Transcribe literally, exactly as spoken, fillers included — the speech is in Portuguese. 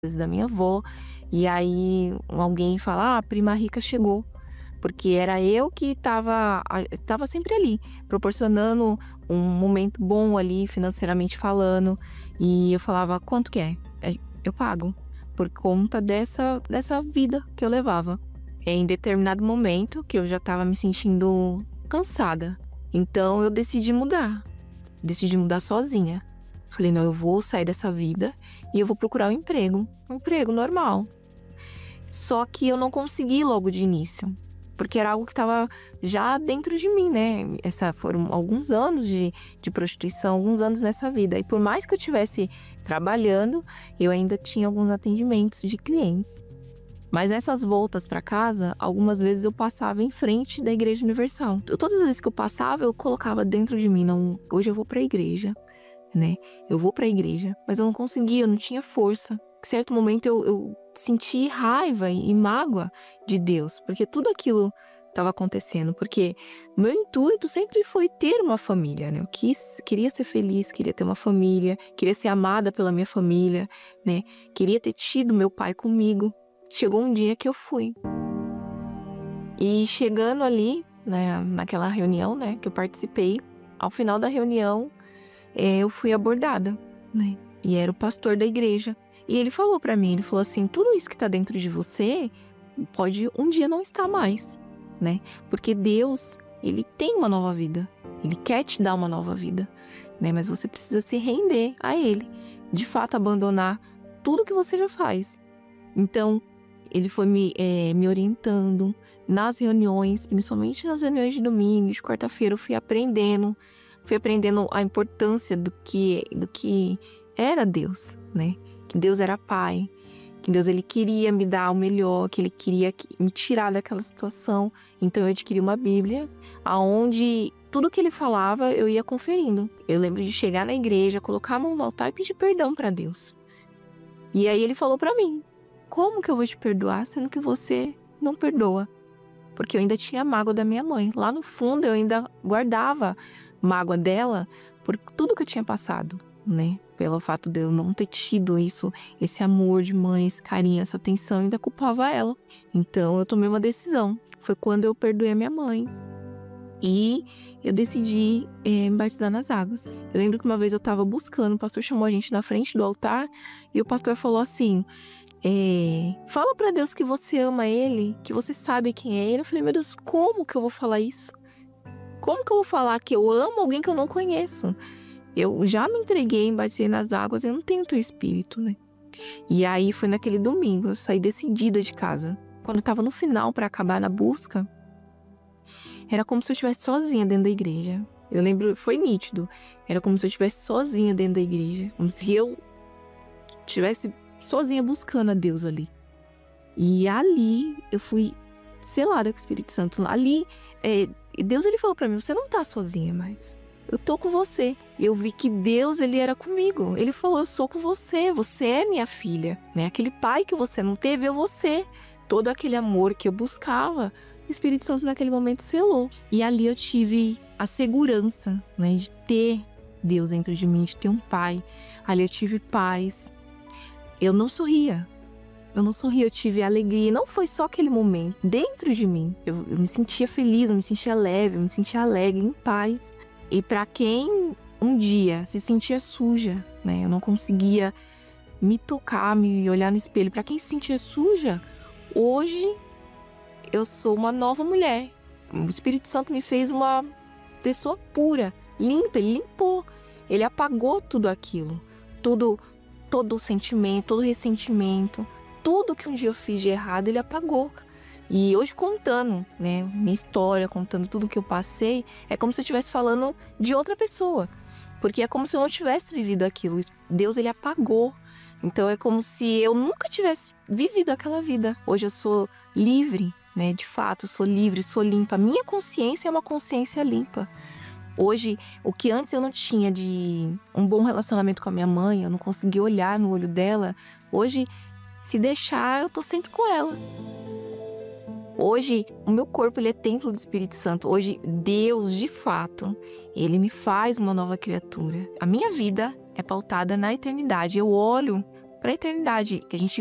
da minha avó, e aí alguém fala: "Ah, a prima rica chegou", porque era eu que estava a estava sempre ali, proporcionando um momento bom ali financeiramente falando, e eu falava: "Quanto que é?". "É, eu pago", por conta dessa dessa vida que eu levava. Em determinado momento, que eu já estava me sentindo cansada, então eu decidi mudar, decidi mudar sozinha. Falei: "Não, eu vou sair dessa vida e eu vou procurar um emprego, um emprego normal". Só que eu não consegui logo de início, porque era algo que estava já dentro de mim, né, essa foram alguns anos de de prostituição, alguns anos nessa vida, e por mais que eu estivesse trabalhando, eu ainda tinha alguns atendimentos de clientes. Mas nessas voltas para casa, algumas vezes eu passava em frente da Igreja Universal. Todas as vezes que eu passava, eu colocava dentro de mim: "Não, hoje eu vou para a igreja", né, eu vou para a igreja, mas eu não conseguia, eu não tinha força. Em certo momento eu eu senti raiva e mágoa de Deus, porque tudo aquilo estava acontecendo, porque meu intuito sempre foi ter uma família, né, eu quis queria ser feliz, queria ter uma família, queria ser amada pela minha família, né, queria ter tido meu pai comigo. Chegou um dia que eu fui. E chegando ali, né, naquela reunião, né, que eu participei, ao final da reunião, eh, eu fui abordada, né, e era o pastor da igreja. E ele falou pra mim, ele falou assim: "Tudo isso que tá dentro de você, pode um dia não estar mais, né, porque Deus, ele tem uma nova vida, ele quer te dar uma nova vida, né, mas você precisa se render a ele, de fato abandonar tudo que você já faz". Então, ele foi me, eh, me orientando nas reuniões, principalmente nas reuniões de domingo, de quarta-feira, eu fui aprendendo, fui aprendendo a importância do que do que era Deus, né, que Deus era pai, que Deus ele queria me dar o melhor, que ele queria que me tirar daquela situação. Então eu adquiri uma Bíblia, aonde tudo que ele falava eu ia conferindo. Eu lembro de chegar na igreja, colocar a mão no altar e pedir perdão pra Deus. E aí ele falou pra mim: "Como que eu vou te perdoar sendo que você não perdoa?". Porque eu ainda tinha mágoa da minha mãe. Lá no fundo eu ainda guardava mágoa dela por tudo que eu tinha passado, né, pelo fato de eu não ter tido isso, esse amor de mãe, esse carinho, essa atenção, eu ainda culpava ela. Então eu tomei uma decisão, foi quando eu perdoei a minha mãe. E eu decidi, eh, me batizar nas águas. Eu lembro que uma vez eu estava buscando, o pastor chamou a gente na frente do altar, e o pastor falou assim: Eh, "Fala pra Deus que você ama ele, que você sabe quem é ele". Eu falei: "Meu Deus, como que eu vou falar isso? Como que eu vou falar que eu amo alguém que eu não conheço? Eu já me entreguei, batizei nas águas, eu não tenho teu espírito, né". E aí foi naquele domingo, eu saí decidida de casa. Quando eu estava no final pra acabar na busca, era como se eu estivesse sozinha dentro da igreja. Eu lembro, foi nítido, era como se eu estivesse sozinha dentro da igreja, como se eu estivesse sozinha buscando a Deus ali. E ali eu fui selada com o Espírito Santo. Ali, eh, Deus ele falou pra mim: "Você não tá sozinha mais. Eu tô com você". Eu vi que Deus ele era comigo. Ele falou: "Eu sou com você, você é minha filha", né. Aquele pai que você não teve, é você. Todo aquele amor que eu buscava, o Espírito Santo naquele momento selou. E ali eu tive a segurança, né, de ter Deus dentro de mim, de ter um pai. Ali eu tive paz. Eu não sorria. Eu não sorria, eu tive alegria. E não foi só aquele momento. Dentro de mim, eu, eu me sentia feliz, eu me sentia leve, eu me sentia alegre, em paz. E pra quem um dia se sentia suja, né? Eu não conseguia me tocar, me olhar no espelho. Pra quem se sentia suja, hoje eu sou uma nova mulher. O Espírito Santo me fez uma pessoa pura, limpa. Ele limpou. Ele apagou tudo aquilo. Tudo, todo o sentimento, todo o ressentimento. Tudo que um dia eu fiz de errado, ele apagou. E hoje contando, né, minha história, contando tudo que eu passei, é como se eu estivesse falando de outra pessoa. Porque é como se eu não tivesse vivido aquilo. Deus, ele apagou. Então é como se eu nunca tivesse vivido aquela vida. Hoje eu sou livre, né, de fato, eu sou livre, sou limpa. Minha consciência é uma consciência limpa. Hoje, o que antes eu não tinha de um bom relacionamento com a minha mãe, eu não conseguia olhar no olho dela, hoje, se deixar, eu tô sempre com ela. Hoje, o meu corpo ele é templo do Espírito Santo. Hoje, Deus, de fato, ele me faz uma nova criatura. A minha vida é pautada na eternidade. Eu olho pra eternidade, que a gente